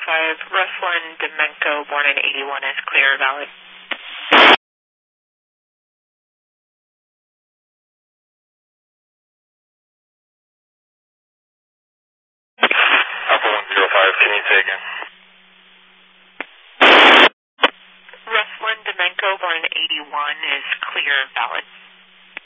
Ruslan Demenko, born in 81, is clear, valid. Alpha 105, can you say again? Ruslan Demenko, born in 81, is clear, valid.